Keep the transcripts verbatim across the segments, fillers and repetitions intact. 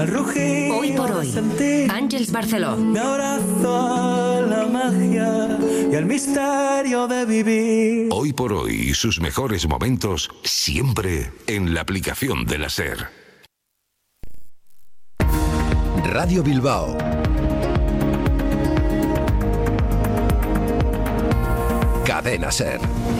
Hoy por hoy, Àngels Barceló. Me abrazo a la magia y al misterio de vivir. Hoy por hoy, sus mejores momentos siempre en la aplicación de la SER. Radio Bilbao. Cadena SER.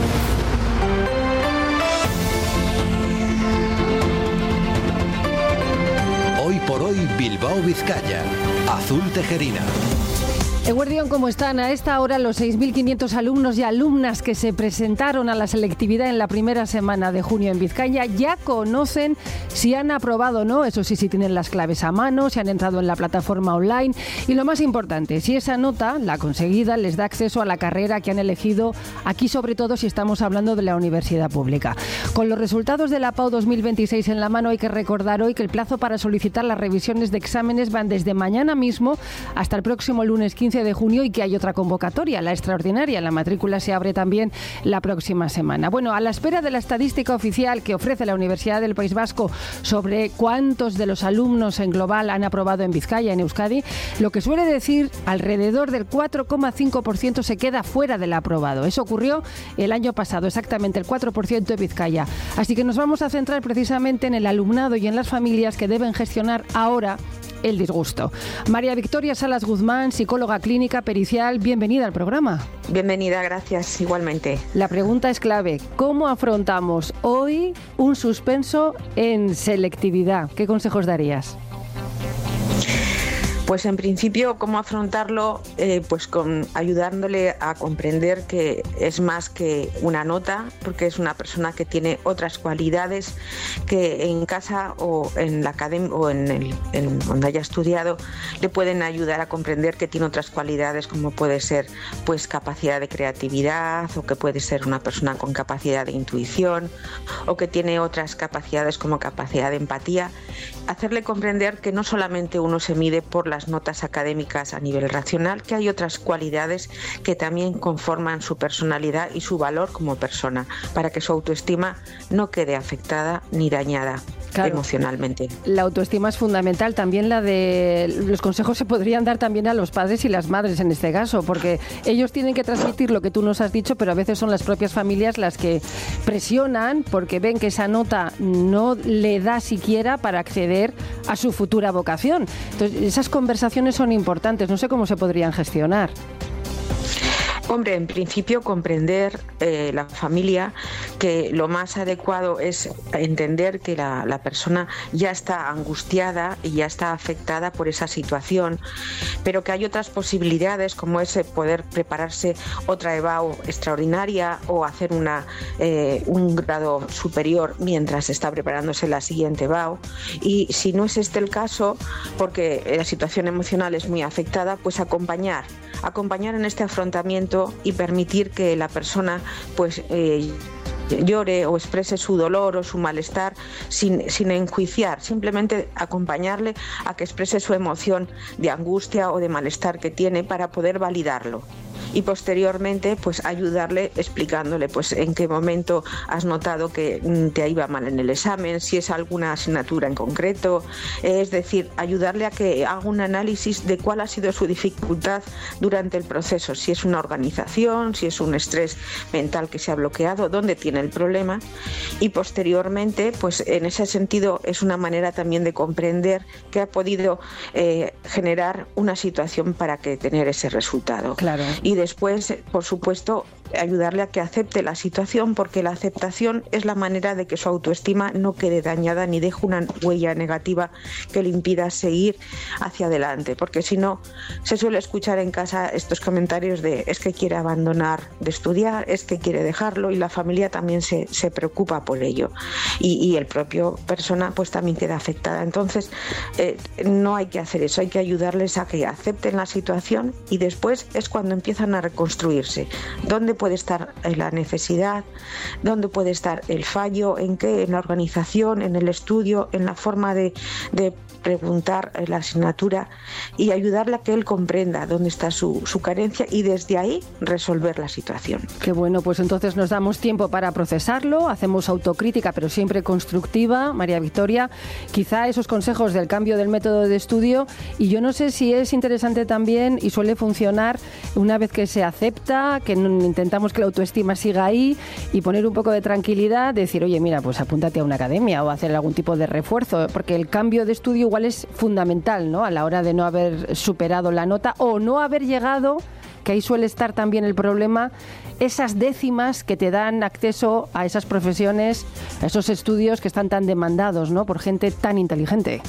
Hoy por hoy, Bilbao, Vizcaya. Azul Tejerina. Eguerdión, ¿cómo están? A esta hora los seis mil quinientos alumnos y alumnas que se presentaron a la selectividad en la primera semana de junio en Vizcaya ya conocen si han aprobado o no, eso sí, si tienen las claves a mano, si han entrado en la plataforma online y lo más importante, si esa nota, la conseguida, les da acceso a la carrera que han elegido aquí, sobre todo si estamos hablando de la universidad pública. Con los resultados de la P A U dos mil veintiséis en la mano, hay que recordar hoy que el plazo para solicitar las revisiones de exámenes van desde mañana mismo hasta el próximo lunes quince de junio y que hay otra convocatoria, la extraordinaria. La matrícula se abre también la próxima semana. Bueno, a la espera de la estadística oficial que ofrece la Universidad del País Vasco sobre cuántos de los alumnos en global han aprobado en Vizcaya, en Euskadi, lo que suele decir alrededor del cuatro coma cinco por ciento se queda fuera del aprobado. Eso ocurrió el año pasado, exactamente el cuatro por ciento de Vizcaya. Así que nos vamos a centrar precisamente en el alumnado y en las familias que deben gestionar ahora el disgusto. María Victoria Salas Guzmán, psicóloga clínica pericial, bienvenida al programa. Bienvenida, gracias, igualmente. La pregunta es clave. ¿Cómo afrontamos hoy un suspenso en selectividad? ¿Qué consejos darías? Pues en principio, ¿cómo afrontarlo? Eh, pues con ayudándole a comprender que es más que una nota, porque es una persona que tiene otras cualidades que en casa o en la academia o en, el, en donde haya estudiado le pueden ayudar a comprender que tiene otras cualidades, como puede ser pues capacidad de creatividad, o que puede ser una persona con capacidad de intuición, o que tiene otras capacidades como capacidad de empatía. Hacerle comprender que no solamente uno se mide por las notas académicas a nivel racional, que hay otras cualidades que también conforman su personalidad y su valor como persona, para que su autoestima no quede afectada ni dañada. Claro, emocionalmente. La autoestima es fundamental, también la de los consejos se podrían dar también a los padres y las madres en este caso, porque ellos tienen que transmitir lo que tú nos has dicho, pero a veces son las propias familias las que presionan porque ven que esa nota no le da siquiera para acceder a su futura vocación. Entonces, esas conversaciones son importantes, no sé cómo se podrían gestionar. Hombre, en principio comprender eh, la familia que lo más adecuado es entender que la, la persona ya está angustiada y ya está afectada por esa situación, pero que hay otras posibilidades como es poder prepararse otra E B A U extraordinaria o hacer una, eh, un grado superior mientras está preparándose la siguiente E B A U, y si no es este el caso, porque la situación emocional es muy afectada, pues acompañar acompañar en este afrontamiento y permitir que la persona pues eh, llore o exprese su dolor o su malestar sin, sin enjuiciar, simplemente acompañarle a que exprese su emoción de angustia o de malestar que tiene para poder validarlo. Y posteriormente pues ayudarle explicándole pues en qué momento has notado que te iba mal en el examen, si es alguna asignatura en concreto, es decir, ayudarle a que haga un análisis de cuál ha sido su dificultad durante el proceso, si es una organización, si es un estrés mental que se ha bloqueado, dónde tiene el problema, y posteriormente pues en ese sentido es una manera también de comprender que ha podido eh, generar una situación para que tener ese resultado. Claro. Y después, por supuesto, ayudarle a que acepte la situación, porque la aceptación es la manera de que su autoestima no quede dañada ni deje una huella negativa que le impida seguir hacia adelante, porque si no, se suele escuchar en casa estos comentarios de es que quiere abandonar de estudiar, es que quiere dejarlo, y la familia también se, se preocupa por ello, y, y el propio persona pues también queda afectada. Entonces eh, no hay que hacer eso, hay que ayudarles a que acepten la situación, y después es cuando empiezan empiezan a reconstruirse. ¿Dónde puede estar la necesidad? ¿Dónde puede estar el fallo? ¿En qué? En la organización, en el estudio, en la forma de, de preguntar la asignatura y ayudarle a que él comprenda dónde está su, su carencia y desde ahí resolver la situación. Qué bueno, pues entonces nos damos tiempo para procesarlo, hacemos autocrítica pero siempre constructiva. María Victoria, quizá esos consejos del cambio del método de estudio, y yo no sé si es interesante también y suele funcionar una vez que se acepta, que intentamos que la autoestima siga ahí y poner un poco de tranquilidad, decir, oye, mira, pues apúntate a una academia o hacer algún tipo de refuerzo, porque el cambio de estudio igual es fundamental, ¿no?, a la hora de no haber superado la nota o no haber llegado, que ahí suele estar también el problema, esas décimas que te dan acceso a esas profesiones, a esos estudios que están tan demandados, ¿no?, por gente tan inteligente.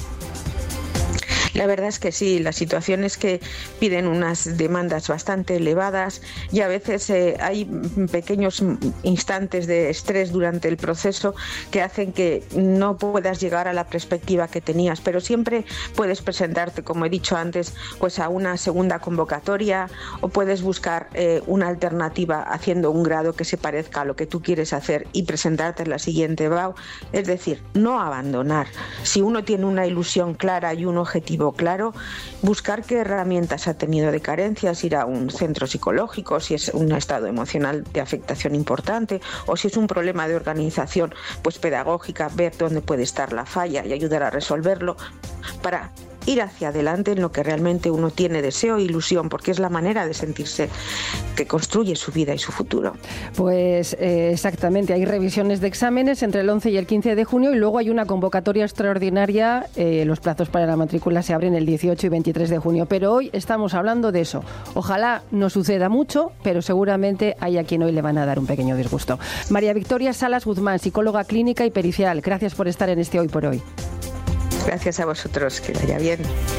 La verdad es que sí, las situaciones que piden unas demandas bastante elevadas y a veces eh, hay pequeños instantes de estrés durante el proceso que hacen que no puedas llegar a la perspectiva que tenías, pero siempre puedes presentarte, como he dicho antes, pues a una segunda convocatoria o puedes buscar eh, una alternativa haciendo un grado que se parezca a lo que tú quieres hacer y presentarte en la siguiente B A U. Es decir, no abandonar. Si uno tiene una ilusión clara y un objetivo claro, buscar qué herramientas ha tenido de carencias, ir a un centro psicológico, si es un estado emocional de afectación importante o si es un problema de organización pues pedagógica, ver dónde puede estar la falla y ayudar a resolverlo para ir hacia adelante en lo que realmente uno tiene deseo e ilusión, porque es la manera de sentirse que construye su vida y su futuro. Pues eh, exactamente, hay revisiones de exámenes entre el once y el quince de junio y luego hay una convocatoria extraordinaria, eh, los plazos para la matrícula se abren el dieciocho y veintitrés de junio, pero hoy estamos hablando de eso. Ojalá no suceda mucho, pero seguramente hay a quien hoy le van a dar un pequeño disgusto. María Victoria Salas Guzmán, psicóloga clínica y pericial, gracias por estar en este Hoy por Hoy. Gracias a vosotros, que vaya bien.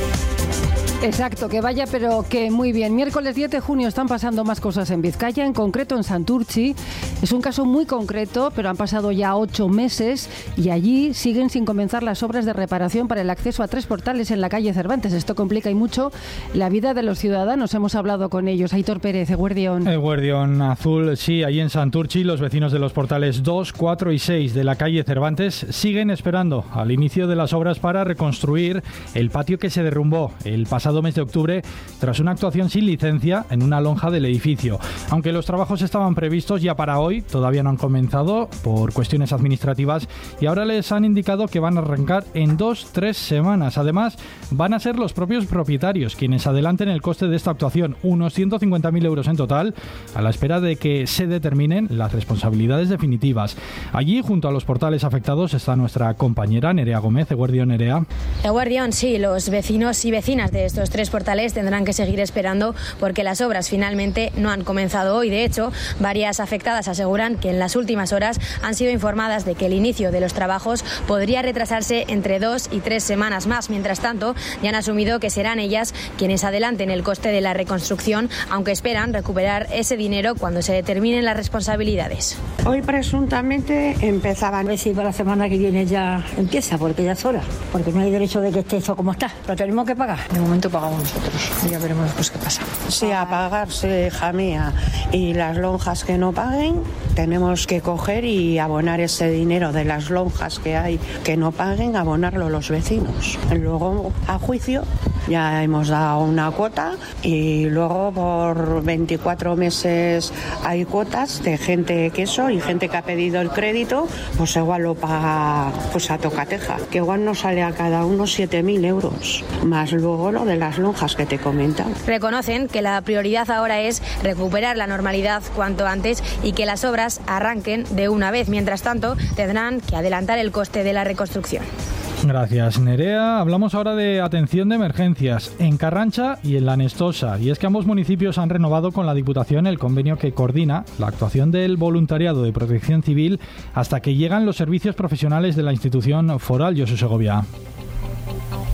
Exacto, que vaya, pero que muy bien. Miércoles diez de junio están pasando más cosas en Vizcaya, en concreto en Santurtzi. Es un caso muy concreto, pero han pasado ya ocho meses y allí siguen sin comenzar las obras de reparación para el acceso a tres portales en la calle Cervantes. Esto complica y mucho la vida de los ciudadanos. Hemos hablado con ellos. Aitor Pérez, Eguerdión. Eguerdión Azul, sí, allí en Santurtzi los vecinos de los portales dos, cuatro y seis de la calle Cervantes siguen esperando al inicio de las obras para reconstruir el patio que se derrumbó el pasado mes de octubre tras una actuación sin licencia en una lonja del edificio. Aunque los trabajos estaban previstos ya para hoy, todavía no han comenzado por cuestiones administrativas y ahora les han indicado que van a arrancar en dos, tres semanas. Además, van a ser los propios propietarios quienes adelanten el coste de esta actuación, unos ciento cincuenta mil euros en total, a la espera de que se determinen las responsabilidades definitivas. Allí, junto a los portales afectados, está nuestra compañera Nerea Gómez. Eguerdión, Nerea. Eguerdión, sí, los vecinos y vecinas de estos tres portales tendrán que seguir esperando porque las obras finalmente no han comenzado hoy. De hecho, varias afectadas aseguran que en las últimas horas han sido informadas de que el inicio de los trabajos podría retrasarse entre dos y tres semanas más. Mientras tanto, ya han asumido que serán ellas quienes adelanten el coste de la reconstrucción, aunque esperan recuperar ese dinero cuando se determinen las responsabilidades. Hoy presuntamente empezaban. A ver si para la semana que viene ya empieza, porque ya es hora, porque no hay derecho de que esté eso como está. Lo tenemos que pagar. De momento pagamos nosotros, ya veremos después qué pasa. Si a pagar se deja mía y las lonjas que no paguen, tenemos que coger y abonar ese dinero de las lonjas que hay que no paguen, abonarlo los vecinos. Luego, a juicio, ya hemos dado una cuota y luego por veinticuatro meses hay cuotas de gente que eso y gente que ha pedido el crédito, pues igual lo paga pues a tocateja, que igual nos sale a cada uno siete mil euros, más luego lo de las lonjas que te he comentado. Reconocen que la prioridad ahora es recuperar la normalidad cuanto antes y que las obras arranquen de una vez. Mientras tanto, tendrán que adelantar el coste de la reconstrucción. Gracias, Nerea. Hablamos ahora de atención de emergencias en Carrancha y en La Nestosa. Y es que ambos municipios han renovado con la Diputación el convenio que coordina la actuación del voluntariado de protección civil hasta que llegan los servicios profesionales de la institución foral. Josu Segovia.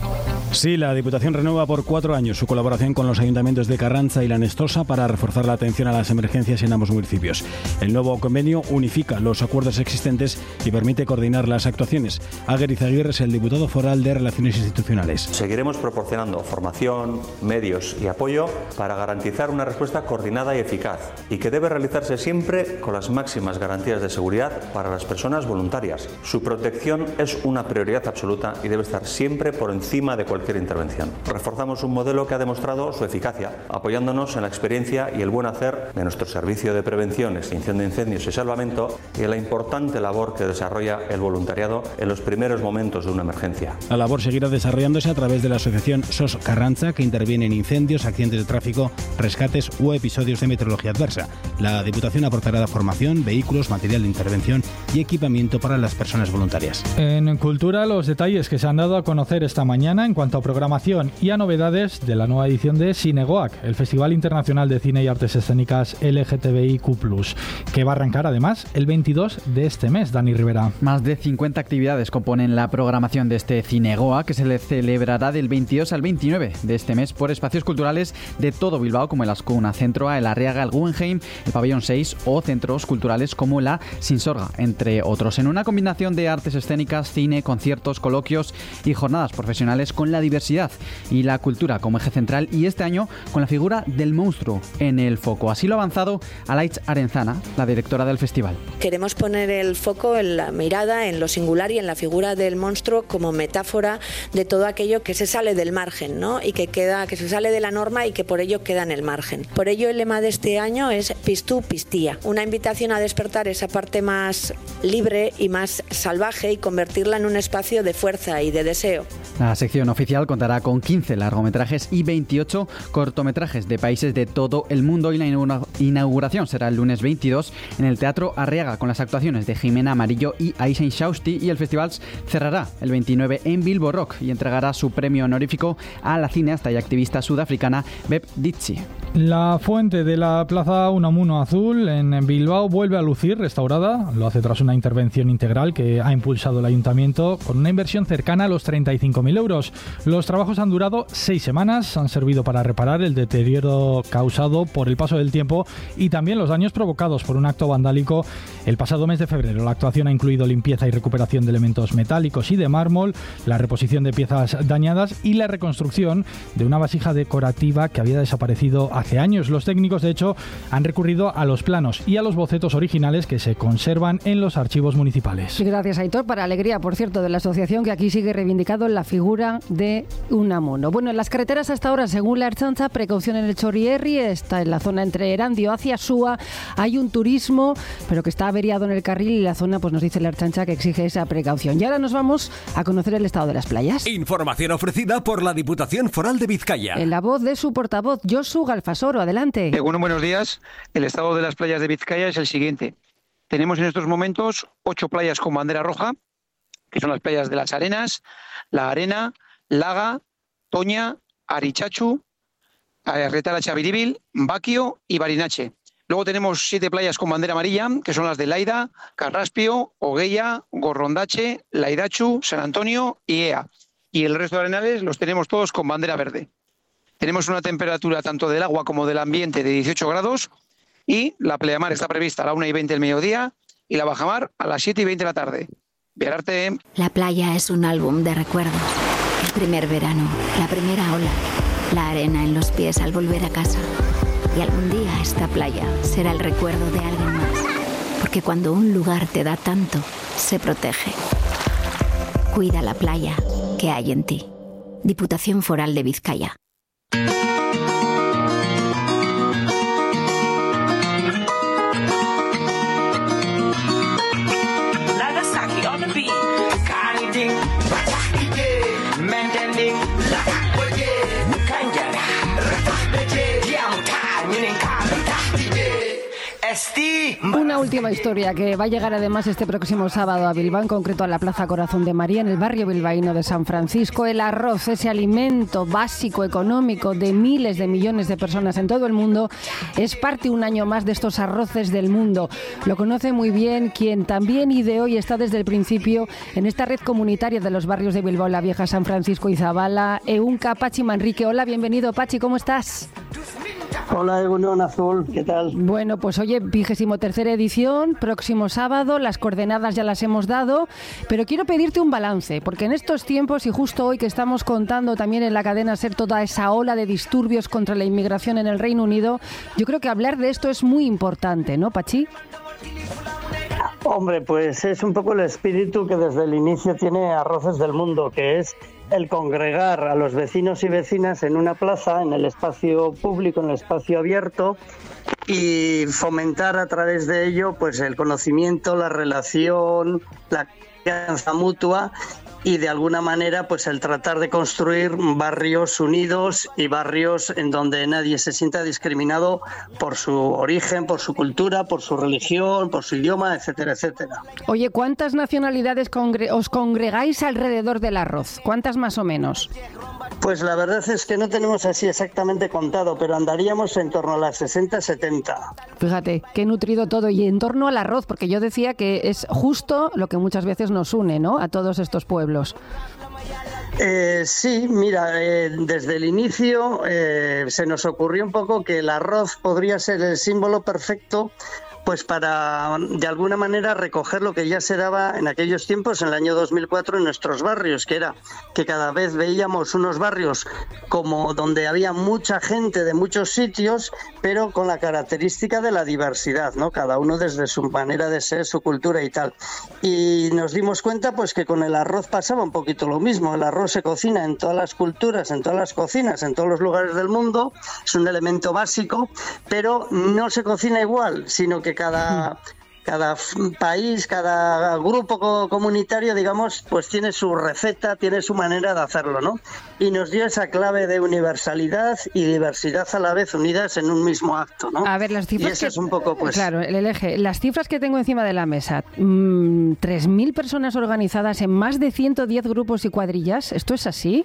Sí, la Diputación renueva por cuatro años su colaboración con los ayuntamientos de Carranza y La Nestosa para reforzar la atención a las emergencias en ambos municipios. El nuevo convenio unifica los acuerdos existentes y permite coordinar las actuaciones. Aguer Izaguirre es el diputado foral de Relaciones Institucionales. Seguiremos proporcionando formación, medios y apoyo para garantizar una respuesta coordinada y eficaz y que debe realizarse siempre con las máximas garantías de seguridad para las personas voluntarias. Su protección es una prioridad absoluta y debe estar siempre por encima de cualquier intervención. Reforzamos un modelo que ha demostrado su eficacia, apoyándonos en la experiencia y el buen hacer de nuestro servicio de prevención, extinción de incendios y salvamento y en la importante labor que desarrolla el voluntariado en los primeros momentos de una emergencia. La labor seguirá desarrollándose a través de la asociación S O S Carranza, que interviene en incendios, accidentes de tráfico, rescates o episodios de meteorología adversa. La Diputación aportará formación, vehículos, material de intervención y equipamiento para las personas voluntarias. En Cultura, los detalles que se han dado a conocer esta mañana en cuanto a programación y a novedades de la nueva edición de Cinegoac, el Festival Internacional de Cine y Artes Escénicas L G T B I Q plus, que va a arrancar además el veintidós de este mes. Dani Rivera. Más de cincuenta actividades componen la programación de este Cinegoac, que se le celebrará del veintidós al veintinueve de este mes por espacios culturales de todo Bilbao, como el Azcuna Centroa, el Arriaga, el Guggenheim, el Pabellón seis o centros culturales como la Sinsorga, entre otros, en una combinación de artes escénicas, cine, conciertos, coloquios y jornadas profesionales con la diversidad y la cultura como eje central, y este año con la figura del monstruo en el foco. Así lo ha avanzado Alaitz Arenzana, la directora del festival. Queremos poner el foco en la mirada, en lo singular y en la figura del monstruo como metáfora de todo aquello que se sale del margen, ¿no? Y que queda, que se sale de la norma y que por ello queda en el margen. Por ello el lema de este año es Piztu Piztía, una invitación a despertar esa parte más libre y más salvaje y convertirla en un espacio de fuerza y de deseo. La sección oficial contará con quince largometrajes y veintiocho cortometrajes de países de todo el mundo, y la inauguración será el lunes veintidós en el Teatro Arriaga con las actuaciones de Jimena Amarillo y Aysen Shausti, y el festival cerrará el veintinueve en Bilbo Rock y entregará su premio honorífico a la cineasta y activista sudafricana Beb Ditzi. La fuente de la Plaza Unamuno Azul en Bilbao vuelve a lucir restaurada. Lo hace tras una intervención integral que ha impulsado el ayuntamiento con una inversión cercana a los treinta y cinco mil euros. Los trabajos han durado seis semanas, han servido para reparar el deterioro causado por el paso del tiempo y también los daños provocados por un acto vandálico el pasado mes de febrero. La actuación ha incluido limpieza y recuperación de elementos metálicos y de mármol, la reposición de piezas dañadas y la reconstrucción de una vasija decorativa que había desaparecido hace años. Los técnicos, de hecho, han recurrido a los planos y a los bocetos originales que se conservan en los archivos municipales. Gracias, Aitor, para alegría, por cierto, de la asociación, que aquí sigue reivindicando la figura de Unamuno. Bueno, en las carreteras hasta ahora, según la Ertzaintza, precaución en el Chorierri, está en la zona entre Erandio hacia Súa, hay un turismo, pero que está averiado en el carril, y la zona, pues nos dice la Ertzaintza que exige esa precaución. Y ahora nos vamos a conocer el estado de las playas. Información ofrecida por la Diputación Foral de Vizcaya. En la voz de su portavoz, Josu Galfasoro, adelante. Eh, bueno, buenos días. El estado de las playas de Vizcaya es el siguiente. Tenemos en estos momentos ocho playas con bandera roja, que son las playas de Las Arenas, La Arena, Laga, Toña, Arichachu, Retala Chaviribil, Baquio y Barinache. Luego tenemos siete playas con bandera amarilla, que son las de Laida, Carraspio, Ogueya, Gorrondache, Laidachu, San Antonio y Ea. Y el resto de arenales los tenemos todos con bandera verde. Tenemos una temperatura tanto del agua como del ambiente de dieciocho grados, y la pleamar está prevista a la una y veinte del mediodía y la bajamar a las siete y veinte de la tarde. Viararte. La playa es un álbum de recuerdos. El primer verano, la primera ola, la arena en los pies al volver a casa. Y algún día esta playa será el recuerdo de alguien más. Porque cuando un lugar te da tanto, se protege. Cuida la playa que hay en ti. Diputación Foral de Vizcaya. Steve. Una última historia que va a llegar además este próximo sábado a Bilbao, en concreto a la Plaza Corazón de María, en el barrio bilbaíno de San Francisco. El arroz, ese alimento básico económico de miles de millones de personas en todo el mundo, es parte un año más de estos arroces del mundo. Lo conoce muy bien quien también ideó y está desde el principio en esta red comunitaria de los barrios de Bilbao la Vieja, San Francisco y Zabala, Ehunka Pachi Manrique. Hola, bienvenido Pachi, ¿cómo estás? Hola, Egunon Azul, ¿qué tal? Bueno, pues oye, vigésimo tercera edición, próximo sábado, las coordenadas ya las hemos dado, pero quiero pedirte un balance, porque en estos tiempos y justo hoy que estamos contando también en la cadena SER toda esa ola de disturbios contra la inmigración en el Reino Unido, yo creo que hablar de esto es muy importante, ¿no, Pachi? Hombre, pues es un poco el espíritu que desde el inicio tiene Arroces del Mundo, que es el congregar a los vecinos y vecinas en una plaza, en el espacio público, en el espacio abierto, y fomentar a través de ello pues el conocimiento, la relación, la confianza mutua y de alguna manera pues el tratar de construir barrios unidos y barrios en donde nadie se sienta discriminado por su origen, por su cultura, por su religión, por su idioma, etcétera, etcétera. Oye, ¿cuántas nacionalidades congre- os congregáis alrededor del arroz? ¿Cuántas más o menos? Pues la verdad es que no tenemos así exactamente contado, pero andaríamos en torno a las sesenta, setenta. Fíjate, qué nutrido todo. Y en torno al arroz, porque yo decía que es justo lo que muchas veces nos une, ¿no?, a todos estos pueblos. Eh, sí, mira, eh, desde el inicio eh, se nos ocurrió un poco que el arroz podría ser el símbolo perfecto pues para de alguna manera recoger lo que ya se daba en aquellos tiempos, en el año dos mil cuatro, en nuestros barrios, que era que cada vez veíamos unos barrios como donde había mucha gente de muchos sitios, pero con la característica de la diversidad, ¿no? Cada uno desde su manera de ser, su cultura y tal. Y nos dimos cuenta pues que con el arroz pasaba un poquito lo mismo. El arroz se cocina en todas las culturas, en todas las cocinas, en todos los lugares del mundo, es un elemento básico, pero no se cocina igual, sino que cada cada país, cada grupo comunitario, digamos, pues tiene su receta, tiene su manera de hacerlo, ¿no? Y nos dio esa clave de universalidad y diversidad a la vez unidas en un mismo acto, ¿no? A ver, las cifras y eso que, es un poco, pues... Claro, el eje. Las cifras que tengo encima de la mesa, mmm, tres mil personas organizadas en más de ciento diez grupos y cuadrillas, ¿esto es así?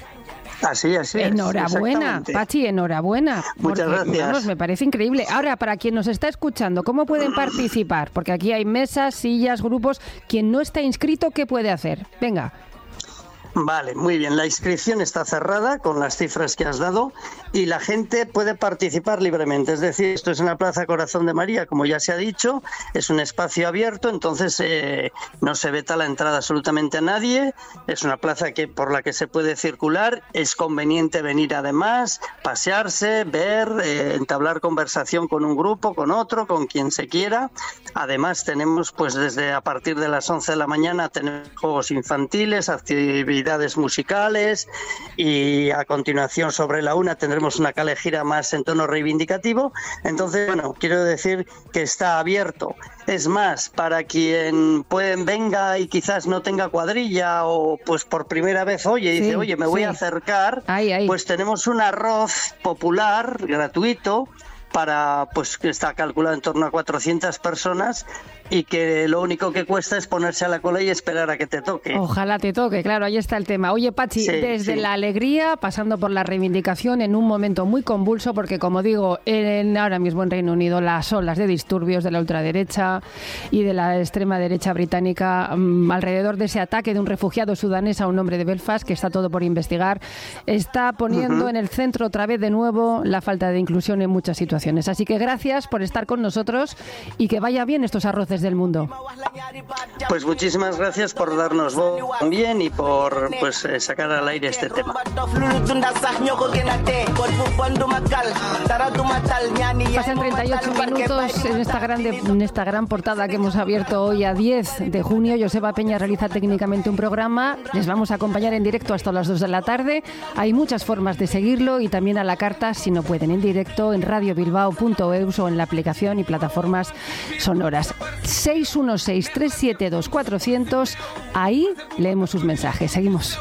Así, así es. Enhorabuena, Pachi, enhorabuena. Muchas gracias. Vamos, me parece increíble. Ahora, para quien nos está escuchando, ¿cómo pueden participar? Porque aquí hay mesas, sillas, grupos. Quien no está inscrito, ¿qué puede hacer? Venga. Vale, muy bien. La inscripción está cerrada con las cifras que has dado y la gente puede participar libremente. Es decir, esto es en la Plaza Corazón de María, como ya se ha dicho, es un espacio abierto, entonces eh, no se veta la entrada absolutamente a nadie. Es una plaza que por la que se puede circular. Es conveniente venir además, pasearse, ver, eh, entablar conversación con un grupo, con otro, con quien se quiera. Además tenemos, pues desde a partir de las once de la mañana, tenemos juegos infantiles, actividades musicales y a continuación sobre la una tendremos una calejira más en tono reivindicativo. Entonces, bueno, quiero decir que está abierto. Es más, para quien pueden, venga y quizás no tenga cuadrilla o pues por primera vez oye y sí, dice, oye, me voy sí. a acercar, ahí, ahí. Pues tenemos un arroz popular, gratuito, para pues que está calculado en torno a cuatrocientas personas y que lo único que cuesta es ponerse a la cola y esperar a que te toque. Ojalá te toque, claro, ahí está el tema. Oye, Pachi, sí, desde sí. la alegría, pasando por la reivindicación, en un momento muy convulso, porque como digo, en, ahora mismo en Reino Unido las olas de disturbios de la ultraderecha y de la extrema derecha británica um, alrededor de ese ataque de un refugiado sudanés a un hombre de Belfast, que está todo por investigar, está poniendo uh-huh. en el centro otra vez de nuevo la falta de inclusión en muchas situaciones. Así que gracias por estar con nosotros y que vaya bien estos arroces del mundo. Pues muchísimas gracias por darnos voz también y por pues eh, sacar al aire este tema. Pasan treinta y ocho minutos en esta, grande, en esta gran portada que hemos abierto hoy a diez de junio. Joseba Peña realiza técnicamente un programa. Les vamos a acompañar en directo hasta las dos de la tarde. Hay muchas formas de seguirlo y también a la carta, si no pueden, en directo en radio bilbao punto eus o en la aplicación y plataformas sonoras. seis uno seis, tres siete dos, cuatrocientos. Ahí leemos sus mensajes. Seguimos.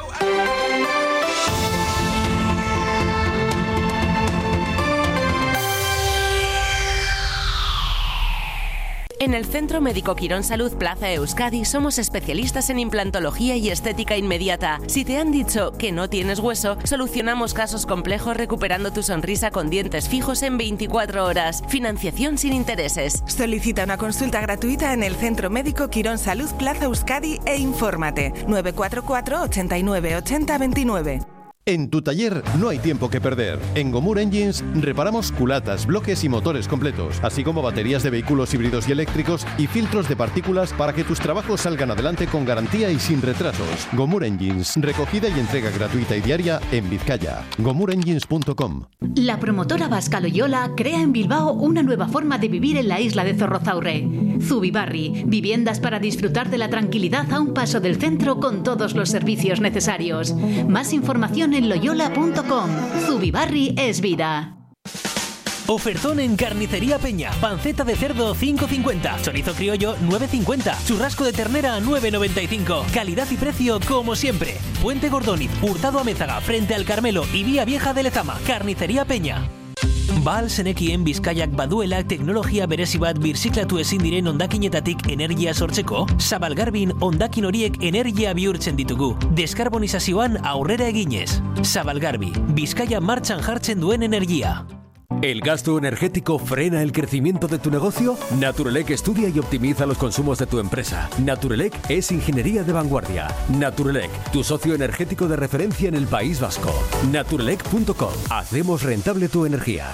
En el Centro Médico Quirón Salud Plaza Euskadi somos especialistas en implantología y estética inmediata. Si te han dicho que no tienes hueso, solucionamos casos complejos recuperando tu sonrisa con dientes fijos en veinticuatro horas. Financiación sin intereses. Solicita una consulta gratuita en el Centro Médico Quirón Salud Plaza Euskadi e infórmate. nueve cuatro cuatro, ochenta y nueve, ochenta, veintinueve. En tu taller no hay tiempo que perder. En Gomur Engines reparamos culatas, bloques y motores completos, así como baterías de vehículos híbridos y eléctricos y filtros de partículas para que tus trabajos salgan adelante con garantía y sin retrasos. Gomur Engines, recogida y entrega gratuita y diaria en Vizcaya. gomur engines punto com. La promotora vasca Loyola crea en Bilbao una nueva forma de vivir en la isla de Zorrozaurre. Zubibarri, viviendas para disfrutar de la tranquilidad a un paso del centro con todos los servicios necesarios. Más información en loyola punto com. Zubibarri es vida. Ofertón en Carnicería Peña. Panceta de cerdo cinco cincuenta, chorizo criollo nueve cincuenta, churrasco de ternera nueve noventa y cinco. Calidad y precio como siempre. Puente Gordóniz, Hurtado Amézaga, frente al Carmelo y Vía Vieja de Lezama. Carnicería Peña. Bahal zenekien Bizkaiak baduela teknologia berezi bat birziklatu ezin diren hondakinetatik energia sortzeko? Zabalgarbin hondakin horiek energia bihurtzen ditugu. Deskarbonizazioan aurrera eginez. Zabalgarbi, Bizkaia martxan jartzen duen energia. ¿El gasto energético frena el crecimiento de tu negocio? Naturelec estudia y optimiza los consumos de tu empresa. Naturelec es ingeniería de vanguardia. Naturelec, tu socio energético de referencia en el País Vasco. naturelec punto com. Hacemos rentable tu energía.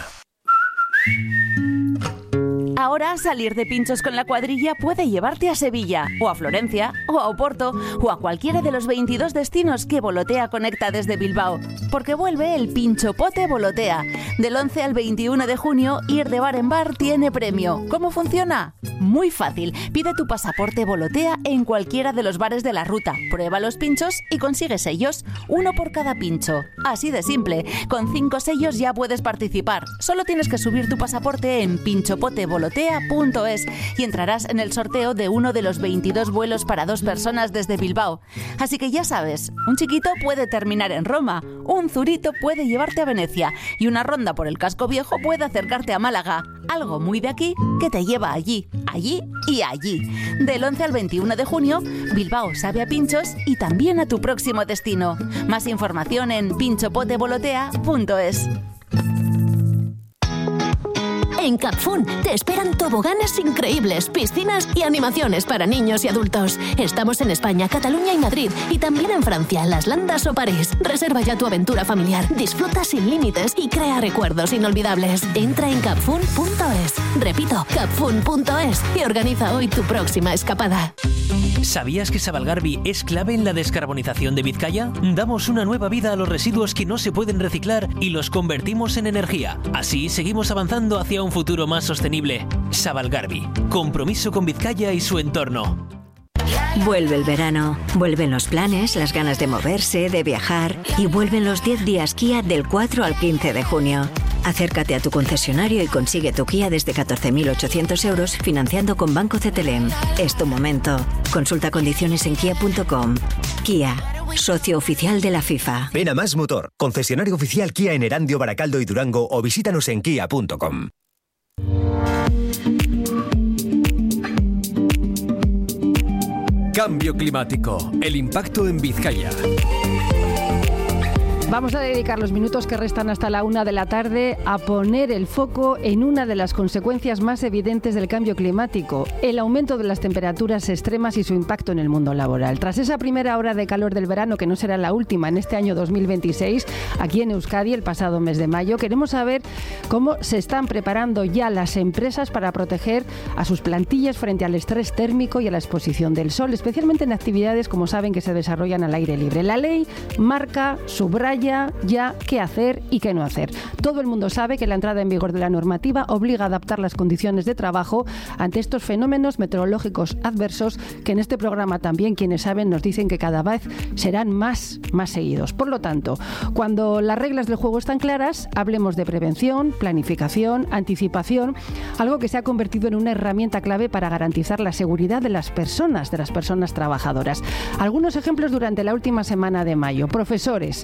Ahora salir de pinchos con la cuadrilla puede llevarte a Sevilla, o a Florencia, o a Oporto, o a cualquiera de los veintidós destinos que Volotea conecta desde Bilbao, porque vuelve el Pinchopote Volotea. Del once al veintiuno de junio, ir de bar en bar tiene premio. ¿Cómo funciona? Muy fácil. Pide tu pasaporte Volotea en cualquiera de los bares de la ruta, prueba los pinchos y consigue sellos, uno por cada pincho. Así de simple. Con cinco sellos ya puedes participar. Solo tienes que subir tu pasaporte en pinchopote volotea punto es y entrarás en el sorteo de uno de los veintidós vuelos para dos personas desde Bilbao. Así que ya sabes, un chiquito puede terminar en Roma, un zurito puede llevarte a Venecia y una ronda por el casco viejo puede acercarte a Málaga. Algo muy de aquí que te lleva allí, allí y allí. Del once al veintiuno de junio, Bilbao sabe a pinchos y también a tu próximo destino. Más información en pinchopote volotea punto es. En Capfun te esperan toboganes increíbles, piscinas y animaciones para niños y adultos. Estamos en España, Cataluña y Madrid, y también en Francia, Las Landas o París. Reserva ya tu aventura familiar, disfruta sin límites y crea recuerdos inolvidables. Entra en capfun punto es. Repito, capfun punto es y organiza hoy tu próxima escapada. ¿Sabías que Zabalgarbi es clave en la descarbonización de Vizcaya? Damos una nueva vida a los residuos que no se pueden reciclar y los convertimos en energía. Así seguimos avanzando hacia un futuro más sostenible. Zabalgarbi, compromiso con Vizcaya y su entorno. Vuelve el verano, vuelven los planes, las ganas de moverse, de viajar y vuelven los diez días Kia del cuatro al quince de junio. Acércate a tu concesionario y consigue tu Kia desde catorce mil ochocientos euros financiando con Banco C T L M. Es tu momento. Consulta condiciones en kia punto com. Kia, socio oficial de la FIFA. Ven a Más Motor, concesionario oficial Kia en Erandio, Baracaldo y Durango o visítanos en kia punto com. Cambio climático, el impacto en Vizcaya. Vamos a dedicar los minutos que restan hasta la una de la tarde a poner el foco en una de las consecuencias más evidentes del cambio climático, el aumento de las temperaturas extremas y su impacto en el mundo laboral. Tras esa primera hora de calor del verano, que no será la última en este año dos mil veintiséis, aquí en Euskadi el pasado mes de mayo, queremos saber cómo se están preparando ya las empresas para proteger a sus plantillas frente al estrés térmico y a la exposición del sol, especialmente en actividades, como saben, que se desarrollan al aire libre. La ley marca, subraya ya qué hacer y qué no hacer. Todo el mundo sabe que la entrada en vigor de la normativa obliga a adaptar las condiciones de trabajo ante estos fenómenos meteorológicos adversos que en este programa también quienes saben nos dicen que cada vez serán más, más seguidos. Por lo tanto, cuando las reglas del juego están claras, hablemos de prevención, planificación, anticipación, algo que se ha convertido en una herramienta clave para garantizar la seguridad de las personas, de las personas trabajadoras. Algunos ejemplos durante la última semana de mayo. Profesores, se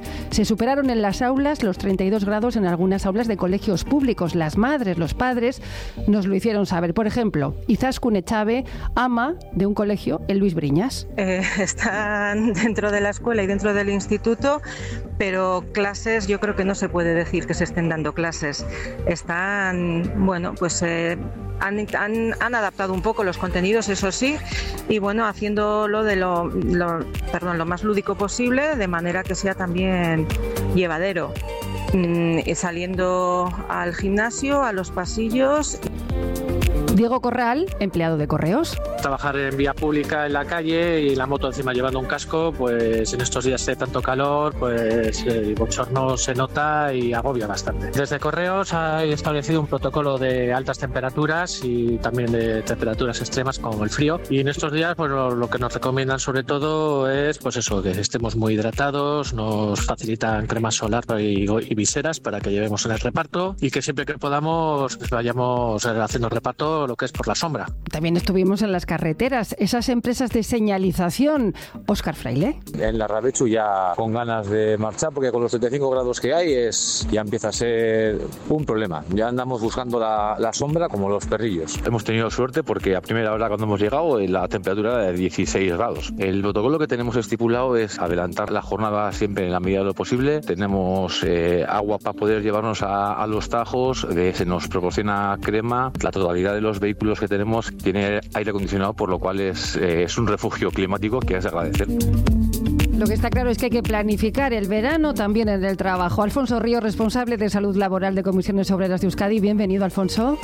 Se superaron en las aulas los treinta y dos grados en algunas aulas de colegios públicos. Las madres, los padres nos lo hicieron saber. Por ejemplo, Izaskun Echave, ama de un colegio, el Luis Briñas. Eh, están dentro de la escuela y dentro del instituto, pero clases yo creo que no se puede decir que se estén dando clases. Están, bueno, pues eh, han, han, han adaptado un poco los contenidos, eso sí, y bueno, haciéndolo de lo, lo, perdón, lo más lúdico posible, de manera que sea también llevadero. Mm, y saliendo al gimnasio, a los pasillos. Diego Corral, empleado de Correos. Trabajar en vía pública en la calle y la moto encima llevando un casco, pues en estos días de tanto calor, pues el bochorno se nota y agobia bastante. Desde Correos ha establecido un protocolo de altas temperaturas y también de temperaturas extremas como el frío. Y en estos días, pues lo, lo que nos recomiendan sobre todo es, pues eso, que estemos muy hidratados, nos facilitan crema solar y, y viseras para que llevemos en el reparto y que siempre que podamos pues, vayamos haciendo el reparto lo que es por la sombra. También estuvimos en las carreteras, esas empresas de señalización. Óscar Fraile. En la Rabechu ya con ganas de marchar porque con los treinta y cinco grados que hay es ya empieza a ser un problema. Ya andamos buscando la, la sombra como los perrillos. Hemos tenido suerte porque a primera hora cuando hemos llegado la temperatura era de dieciséis grados. El protocolo que tenemos estipulado es adelantar la jornada siempre en la medida de lo posible. Tenemos eh, agua para poder llevarnos a, a los tajos, eh, se nos proporciona crema, la totalidad de los vehículos que tenemos tiene aire acondicionado, por lo cual es, eh, es un refugio climático que es de agradecer. Lo que está claro es que hay que planificar el verano también en el trabajo. Alfonso Río, responsable de Salud Laboral de Comisiones Obreras de Euskadi. Bienvenido, Alfonso.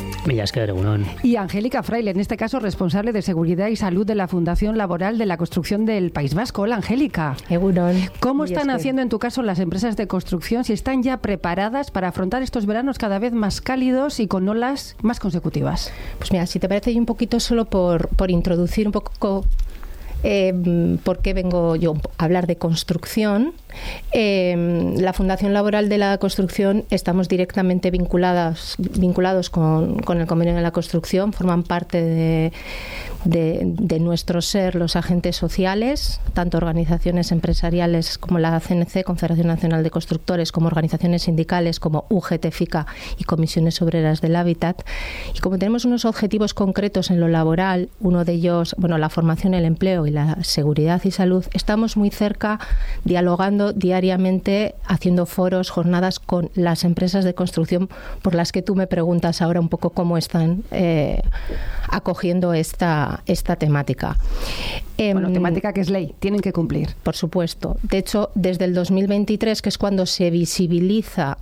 Y Angélica Fraile, en este caso responsable de Seguridad y Salud de la Fundación Laboral de la Construcción del País Vasco. Hola, Angélica. Egunon. ¿Cómo están haciendo en tu caso las empresas de construcción, si están ya preparadas para afrontar estos veranos cada vez más cálidos y con olas más consecutivas? Pues mira, si te parece, un poquito solo por, por introducir un poco Eh, ¿por qué vengo yo a hablar de construcción? Eh, la Fundación Laboral de la Construcción estamos directamente vinculadas, vinculados con, con el convenio de la construcción, forman parte de, de, de nuestro ser los agentes sociales, tanto organizaciones empresariales como la C N C, Confederación Nacional de Constructores, como organizaciones sindicales como U G T, FICA y Comisiones Obreras del Hábitat. Y como tenemos unos objetivos concretos en lo laboral, uno de ellos, bueno, la formación, el empleo y la seguridad y salud, estamos muy cerca, dialogando diariamente, haciendo foros, jornadas con las empresas de construcción por las que tú me preguntas ahora un poco cómo están eh, acogiendo esta, esta temática. Bueno, eh, temática que es ley, tienen que cumplir. Por supuesto. De hecho, desde el dos mil veintitrés, que es cuando se visibiliza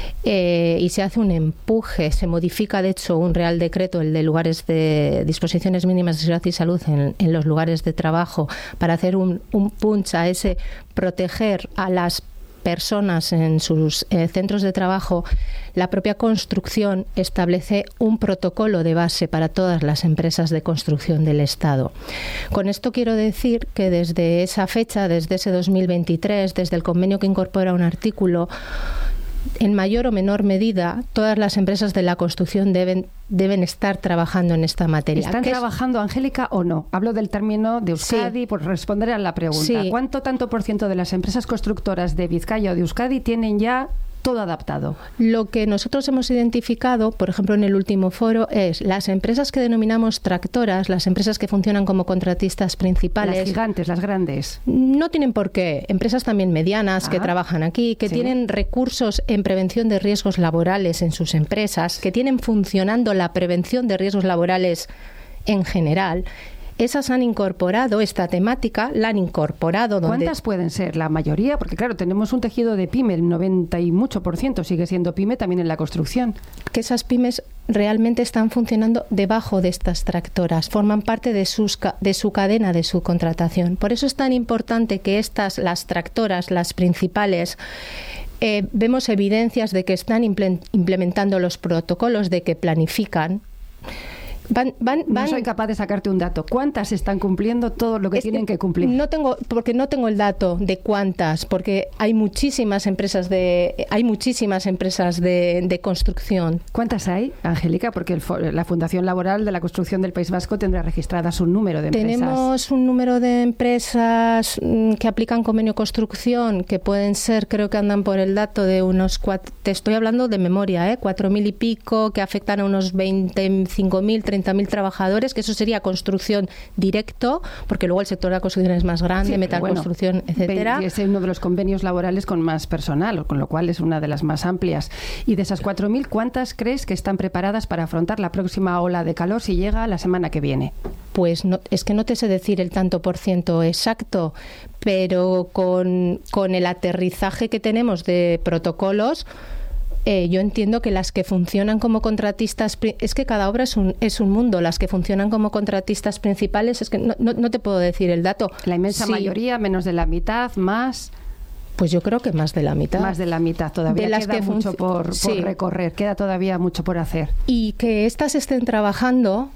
eh, y se hace un empuje, se modifica de hecho un Real Decreto, el de lugares de disposiciones mínimas de seguridad y salud en, en los lugares de trabajo, para hacer un, un punch a ese proteger a las personas en sus eh, centros de trabajo. La propia construcción establece un protocolo de base para todas las empresas de construcción del Estado. Con esto quiero decir que desde esa fecha, desde ese dos mil veintitrés, desde el convenio que incorpora un artículo, en mayor o menor medida, todas las empresas de la construcción deben, deben estar trabajando en esta materia. ¿Están trabajando, Angélica, o no? Hablo del término de Euskadi, sí, por responder a la pregunta. Sí. ¿Cuánto tanto por ciento de las empresas constructoras de Vizcaya o de Euskadi tienen ya todo adaptado? Lo que nosotros hemos identificado, por ejemplo, en el último foro, es las empresas que denominamos tractoras, las empresas que funcionan como contratistas principales. Las gigantes, las grandes. No tienen por qué. Empresas también medianas ah, que trabajan aquí, que sí, tienen recursos en prevención de riesgos laborales en sus empresas, que tienen funcionando la prevención de riesgos laborales en general. Esas han incorporado esta temática, la han incorporado. Donde... ¿Cuántas pueden ser? ¿La mayoría? Porque claro, tenemos un tejido de pyme, el noventa y mucho por ciento sigue siendo pyme también en la construcción. Que esas pymes realmente están funcionando debajo de estas tractoras, forman parte de, sus, de su cadena de subcontratación. Por eso es tan importante que estas, las tractoras, las principales, eh, vemos evidencias de que están implementando los protocolos, de que planifican. Van, van, van... No soy capaz de sacarte un dato. ¿Cuántas están cumpliendo todo lo que es tienen que, que cumplir? No tengo, porque no tengo el dato de cuántas, porque hay muchísimas empresas de, hay muchísimas empresas de, de construcción. ¿Cuántas hay, Angélica? Porque el, la Fundación Laboral de la Construcción del País Vasco tendrá registradas un número de empresas. Tenemos un número de empresas que aplican convenio construcción, que pueden ser, creo que andan por el dato de unos cuatro, te estoy hablando de memoria, ¿eh? cuatro mil y pico, que afectan a unos veinticinco mil, treinta mil trabajadores, que eso sería construcción directo, porque luego el sector de la construcción es más grande, sí, metalconstrucción, bueno, etcétera. Y es uno de los convenios laborales con más personal, con lo cual es una de las más amplias. Y de esas cuatro mil, ¿cuántas crees que están preparadas para afrontar la próxima ola de calor si llega la semana que viene? Pues no, es que no te sé decir el tanto por ciento exacto, pero con, con el aterrizaje que tenemos de protocolos, Eh, yo entiendo que las que funcionan como contratistas, es que cada obra es un, es un mundo, las que funcionan como contratistas principales, es que no, no, no te puedo decir el dato. La inmensa sí. mayoría, menos de la mitad, más... Pues yo creo que más de la mitad. Más de la mitad, todavía de las queda que mucho por, sí. por recorrer, queda todavía mucho por hacer. Y que estas estén trabajando,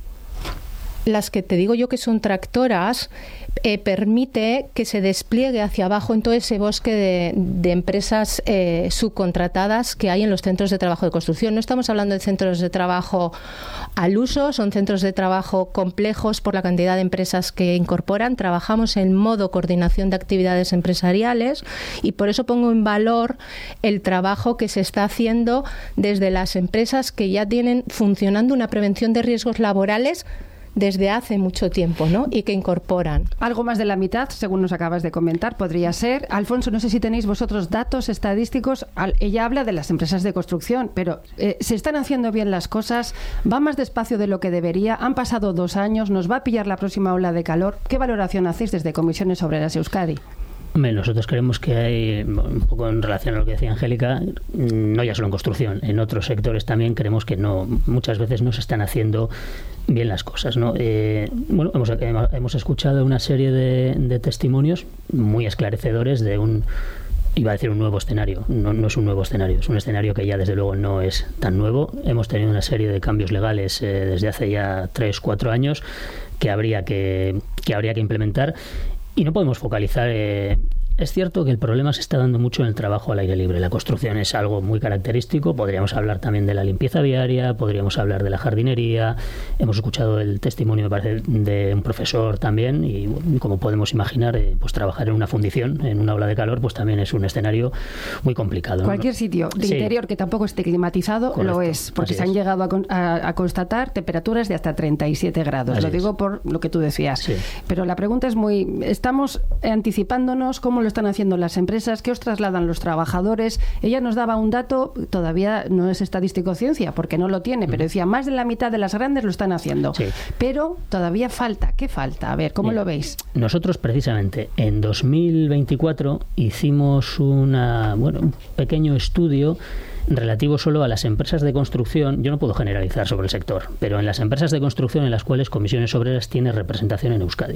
las que te digo yo que son tractoras, eh, permite que se despliegue hacia abajo en todo ese bosque de, de empresas eh, subcontratadas que hay en los centros de trabajo de construcción. No estamos hablando de centros de trabajo al uso, son centros de trabajo complejos por la cantidad de empresas que incorporan. Trabajamos en modo coordinación de actividades empresariales y por eso pongo en valor el trabajo que se está haciendo desde las empresas que ya tienen funcionando una prevención de riesgos laborales desde hace mucho tiempo, ¿no? Y que incorporan. Algo más de la mitad, según nos acabas de comentar, podría ser. Alfonso, no sé si tenéis vosotros datos estadísticos. Ella habla de las empresas de construcción, pero eh, ¿se están haciendo bien las cosas? ¿Va más despacio de lo que debería? Han pasado dos años, ¿nos va a pillar la próxima ola de calor? ¿Qué valoración hacéis desde Comisiones Obreras Euskadi? Nosotros creemos que hay, un poco en relación a lo que decía Angélica, no ya solo en construcción, en otros sectores también creemos que no, muchas veces no se están haciendo bien las cosas, ¿no? Eh, bueno, hemos, hemos escuchado una serie de, de testimonios muy esclarecedores de un, iba a decir un nuevo escenario, no, no es un nuevo escenario, es un escenario que ya desde luego no es tan nuevo. Hemos tenido una serie de cambios legales eh, desde hace ya tres, cuatro años que habría que, que habría que implementar. Y no podemos focalizar. Eh, es cierto que el problema se está dando mucho en el trabajo al aire libre. La construcción es algo muy característico. Podríamos hablar también de la limpieza viaria, podríamos hablar de la jardinería. Hemos escuchado el testimonio, me parece, de un profesor también. Y como podemos imaginar, eh, pues trabajar en una fundición, en una ola de calor, pues también es un escenario muy complicado, ¿no? Cualquier sitio de sí. interior que tampoco esté climatizado, correcto, lo es, porque se han es. llegado a, a, a constatar temperaturas de hasta treinta y siete grados. Así lo digo es. por lo que tú decías. Sí. Pero la pregunta es muy... Estamos anticipándonos. ¿Cómo lo están haciendo las empresas? ¿Qué os trasladan los trabajadores? Ella nos daba un dato, todavía no es estadístico ciencia, porque no lo tiene, pero decía, más de la mitad de las grandes lo están haciendo. Sí. Pero todavía falta. ¿Qué falta? A ver, ¿cómo Bien. lo veis? Nosotros, precisamente, en dos mil veinticuatro hicimos una, bueno, un pequeño estudio relativo solo a las empresas de construcción. Yo no puedo generalizar sobre el sector, pero en las empresas de construcción en las cuales Comisiones Obreras tiene representación en Euskadi.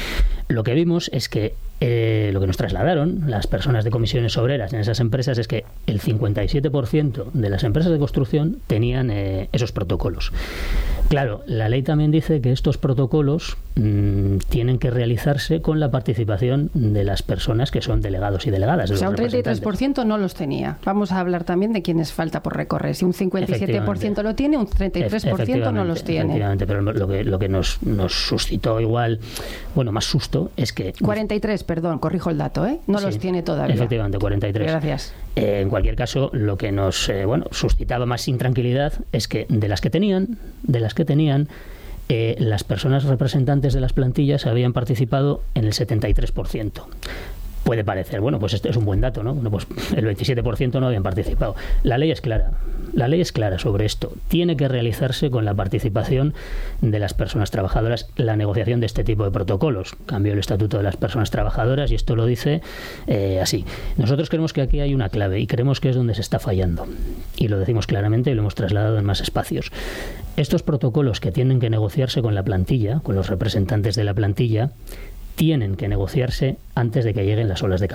Lo que vimos es que eh, lo que nos trasladaron las personas de Comisiones Obreras en esas empresas es que el cincuenta y siete por ciento de las empresas de construcción tenían eh, esos protocolos. Claro, la ley también dice que estos protocolos mmm, tienen que realizarse con la participación de las personas que son delegados y delegadas. De o sea, los un treinta y tres por ciento no los tenía. Vamos a hablar también de quienes falta por recorrer. Si un cincuenta y siete por ciento lo tiene, un treinta y tres por ciento no los tiene. Efectivamente, pero lo que, lo que nos, nos suscitó igual, bueno, más susto es que... cuarenta y tres, perdón, corrijo el dato, ¿eh? No sí, los tiene todavía. Efectivamente, cuarenta y tres. Gracias. Eh, en cualquier caso, lo que nos eh, bueno, suscitaba más intranquilidad es que de las que tenían, de las que tenían, eh, las personas representantes de las plantillas habían participado en el setenta y tres por ciento. Puede parecer, bueno, pues este es un buen dato, ¿no? Bueno, pues el veintisiete por ciento no habían participado. La ley es clara, la ley es clara sobre esto. Tiene que realizarse con la participación de las personas trabajadoras la negociación de este tipo de protocolos. Cambió el Estatuto de las Personas Trabajadoras y esto lo dice eh, así. Nosotros creemos que aquí hay una clave y creemos que es donde se está fallando. Y lo decimos claramente y lo hemos trasladado en más espacios. Estos protocolos que tienen que negociarse con la plantilla, con los representantes de la plantilla, tienen que negociarse antes de que lleguen las olas de calor.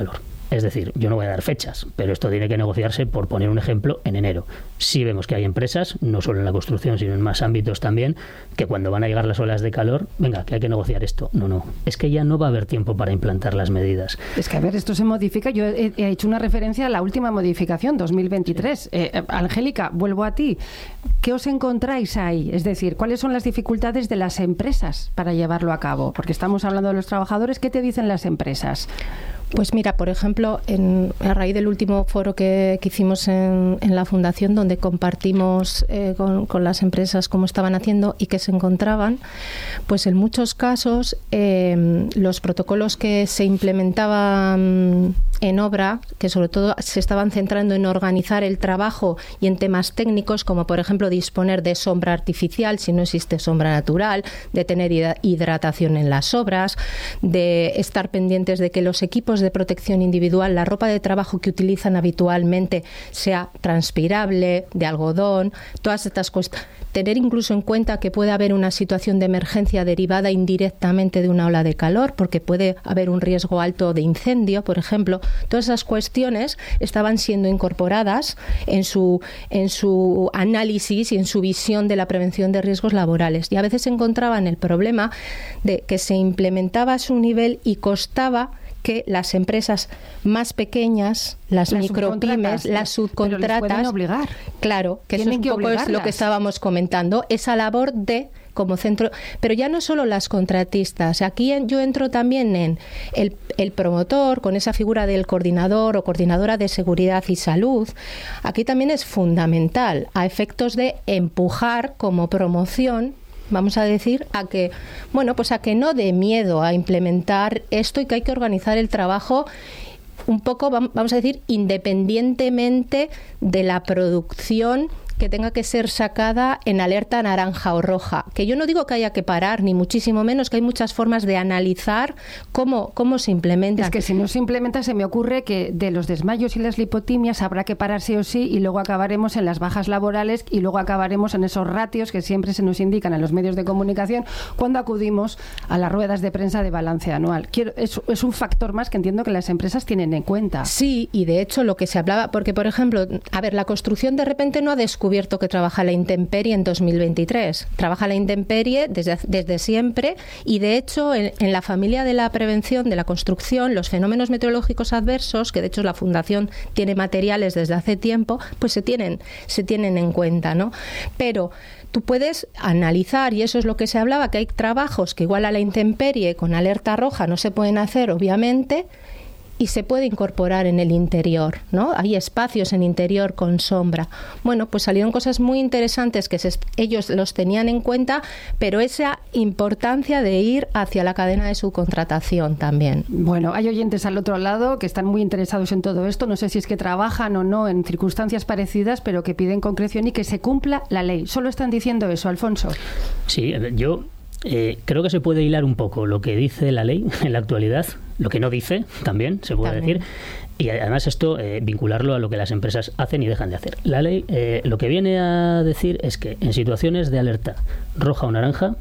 Es decir, yo no voy a dar fechas, pero esto tiene que negociarse, por poner un ejemplo, en enero. Sí vemos que hay empresas, no solo en la construcción, sino en más ámbitos también, que cuando van a llegar las olas de calor, venga, que hay que negociar esto. No, no, es que ya no va a haber tiempo para implantar las medidas. Es que, a ver, esto se modifica. Yo he, he hecho una referencia a la última modificación, dos mil veintitrés. Sí. Eh, Angélica, vuelvo a ti. ¿Qué os encontráis ahí? Es decir, ¿cuáles son las dificultades de las empresas para llevarlo a cabo? Porque estamos hablando de los trabajadores. ¿Qué te dicen las empresas? Pues mira, por ejemplo, en, a raíz del último foro que, que hicimos en, en la Fundación, donde compartimos eh, con, con las empresas cómo estaban haciendo y qué se encontraban, pues en muchos casos eh, los protocolos que se implementaban en obra, que sobre todo se estaban centrando en organizar el trabajo y en temas técnicos, como por ejemplo disponer de sombra artificial si no existe sombra natural, de tener hidratación en las obras, de estar pendientes de que los equipos de protección individual, la ropa de trabajo que utilizan habitualmente sea transpirable, de algodón, todas estas cosas. Tener incluso en cuenta que puede haber una situación de emergencia derivada indirectamente de una ola de calor, porque puede haber un riesgo alto de incendio, por ejemplo. Todas esas cuestiones estaban siendo incorporadas en su, en su análisis y en su visión de la prevención de riesgos laborales. Y a veces se encontraban el problema de que se implementaba a su nivel y costaba que las empresas más pequeñas, las, las micropymes, las subcontratas, pero les pueden obligar. Claro, que eso es un que poco es lo que estábamos comentando, esa labor de como centro, pero ya no solo las contratistas, aquí en, yo entro también en el, el promotor, con esa figura del coordinador o coordinadora de seguridad y salud. Aquí también es fundamental, a efectos de empujar como promoción, vamos a decir, a que, bueno, pues a que no dé miedo a implementar esto y que hay que organizar el trabajo un poco, vamos a decir, independientemente de la producción que tenga que ser sacada en alerta naranja o roja. Que yo no digo que haya que parar, ni muchísimo menos, que hay muchas formas de analizar cómo, cómo se implementa. Es que si no se implementa, se me ocurre que de los desmayos y las lipotimias habrá que parar sí o sí, y luego acabaremos en las bajas laborales y luego acabaremos en esos ratios que siempre se nos indican en los medios de comunicación cuando acudimos a las ruedas de prensa de balance anual. Quiero, es, es un factor más que entiendo que las empresas tienen en cuenta. Sí, y de hecho lo que se hablaba, porque por ejemplo, a ver, la construcción de repente no ha descubierto que trabaja la intemperie en dos mil veintitrés. Trabaja la intemperie desde, desde siempre, y de hecho en, en la familia de la prevención de la construcción, los fenómenos meteorológicos adversos, que de hecho la Fundación tiene materiales desde hace tiempo, pues se tienen, se tienen en cuenta, ¿no? Pero tú puedes analizar, y eso es lo que se hablaba, que hay trabajos que igual a la intemperie con alerta roja no se pueden hacer, obviamente, y se puede incorporar en el interior, ¿no? Hay espacios en interior con sombra. Bueno, pues salieron cosas muy interesantes que se, ellos los tenían en cuenta, pero esa importancia de ir hacia la cadena de subcontratación también. Bueno, hay oyentes al otro lado que están muy interesados en todo esto. No sé si es que trabajan o no en circunstancias parecidas, pero que piden concreción y que se cumpla la ley. Solo están diciendo eso, Alfonso. Sí, yo... Eh, creo que se puede hilar un poco lo que dice la ley en la actualidad, lo que no dice también se puede también. decir, y además esto eh, vincularlo a lo que las empresas hacen y dejan de hacer. La ley eh, lo que viene a decir es que en situaciones de alerta roja o naranja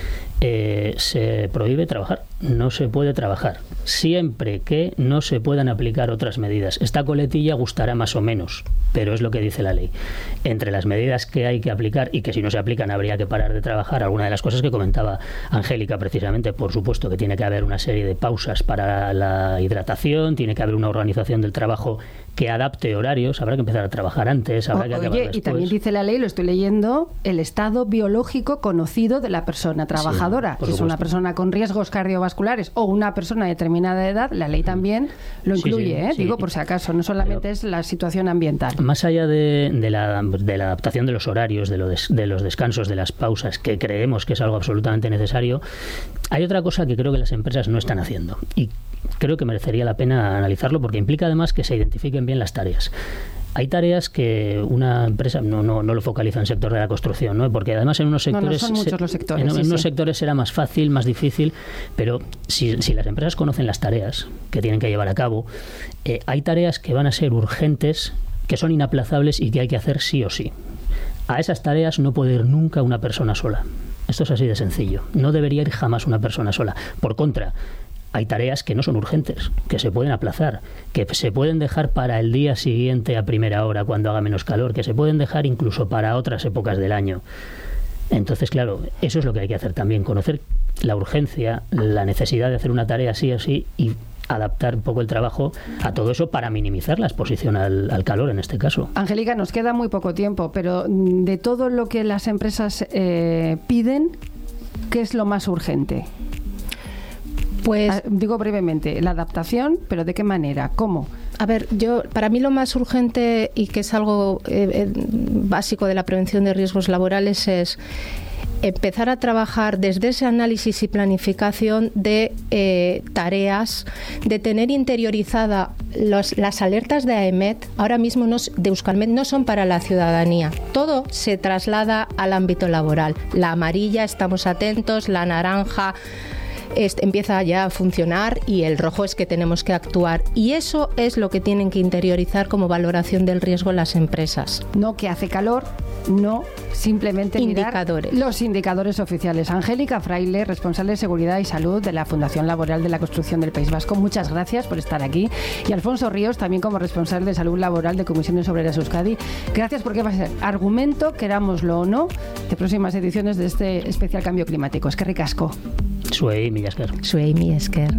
eh, se prohíbe trabajar, no se puede trabajar, siempre que no se puedan aplicar otras medidas. Esta coletilla gustará más o menos, pero es lo que dice la ley. Entre las medidas que hay que aplicar y que si no se aplican habría que parar de trabajar, alguna de las cosas que comentaba Angélica precisamente, por supuesto que tiene que haber una serie de pausas para la hidratación, tiene que haber una organización del trabajo que adapte horarios, habrá que empezar a trabajar antes, habrá o, que acabar oye, después. Y también dice la ley, lo estoy leyendo, el estado biológico conocido de la persona trabajadora. Sí, si es una persona con riesgos cardiovasculares o una persona de determinada edad, la ley también lo incluye, sí, sí, ¿eh? Sí. Digo por si acaso, no solamente Pero, es la situación ambiental. Más allá de, de, la, de la adaptación de los horarios, de, lo des, de los descansos, de las pausas, que creemos que es algo absolutamente necesario, hay otra cosa que creo que las empresas no están haciendo, y creo que merecería la pena analizarlo porque implica además que se identifiquen bien las tareas. Hay tareas que una empresa no, no, no lo focaliza en el sector de la construcción, ¿no? Porque además en unos sectores, no, no son muchos los sectores, en, sí, en unos sí. sectores será más fácil, más difícil, pero si, si las empresas conocen las tareas que tienen que llevar a cabo, eh, hay tareas que van a ser urgentes, que son inaplazables y que hay que hacer sí o sí. A esas tareas no puede ir nunca una persona sola. Esto es así de sencillo. No debería ir jamás una persona sola. Por contra, hay tareas que no son urgentes, que se pueden aplazar, que se pueden dejar para el día siguiente a primera hora cuando haga menos calor, que se pueden dejar incluso para otras épocas del año. Entonces, claro, eso es lo que hay que hacer también, conocer la urgencia, la necesidad de hacer una tarea sí o sí y adaptar un poco el trabajo a todo eso para minimizar la exposición al, al calor en este caso. Angélica, nos queda muy poco tiempo, pero de todo lo que las empresas eh, piden, ¿qué es lo más urgente? Pues ah, digo brevemente, la adaptación, pero ¿de qué manera? ¿Cómo? A ver, yo para mí lo más urgente y que es algo eh, eh, básico de la prevención de riesgos laborales es empezar a trabajar desde ese análisis y planificación de eh, tareas, de tener interiorizada los, las alertas de AEMET, ahora mismo no, de Euskalmet, no son para la ciudadanía. Todo se traslada al ámbito laboral. La amarilla, estamos atentos, la naranja Es, empieza ya a funcionar y el rojo es que tenemos que actuar, y eso es lo que tienen que interiorizar como valoración del riesgo las empresas. No que hace calor, no simplemente indicadores. Mirar los indicadores oficiales. Angélica Fraile, responsable de Seguridad y Salud de la Fundación Laboral de la Construcción del País Vasco, muchas gracias por estar aquí, y Alfonso Ríos, también como responsable de Salud Laboral de Comisiones Obreras Euskadi, gracias, porque va a ser argumento, querámoslo o no, de próximas ediciones de este especial cambio climático. Es que ricasco. Zuei mila esker. Zuei mila esker.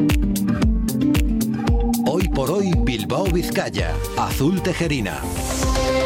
Hoy por hoy, Bilbao Vizcaya, Azul Tejerina.